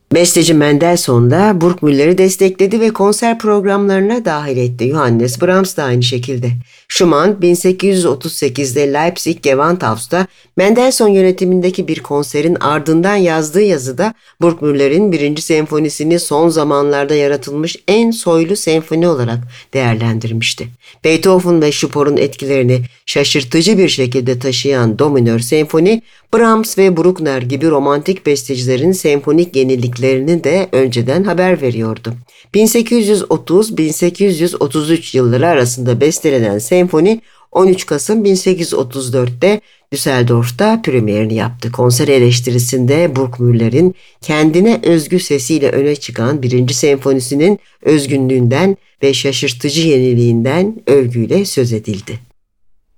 Besteci Mendelssohn da Burgmüller'i destekledi ve konser programlarına dahil etti. Johannes Brahms da aynı şekilde. Schumann 1838'de Leipzig Gewandhaus'ta Mendelssohn yönetimindeki bir konserin ardından yazdığı yazıda Burgmüller'in 1. senfonisini son zamanlarda yaratılmış en soylu senfoni olarak değerlendirmişti. Beethoven ve Schubert'un etkilerini şaşırtıcı bir şekilde taşıyan Do minör senfoni, Brahms ve Bruckner gibi romantik bestecilerin senfonik yeniliklerini de önceden haber veriyordu. 1830-1833 yılları arasında bestelenen senfoni 13 Kasım 1834'te Düsseldorf'ta premierini yaptı. Konser eleştirisinde Burgmüller'in kendine özgü sesiyle öne çıkan 1. senfonisinin özgünlüğünden ve şaşırtıcı yeniliğinden övgüyle söz edildi.